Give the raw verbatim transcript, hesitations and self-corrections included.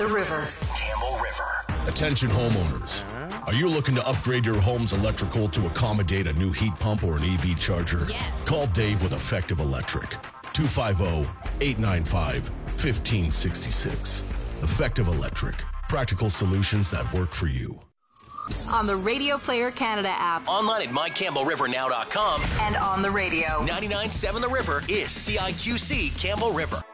The River. Campbell River. Attention homeowners. Are you looking to upgrade your home's electrical to accommodate a new heat pump or an E V charger? Yes. Call Dave with Effective Electric. two five zero, eight nine five, one five six six. Effective Electric. Practical solutions that work for you. On the Radio Player Canada app. Online at my campbell river now dot com. And on the radio. ninety-nine point seven The River is C I Q C Campbell River.